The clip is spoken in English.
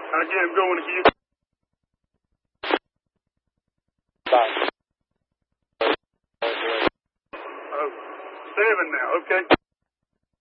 Again, going to Houston. Bye. Oh, 7 now, okay.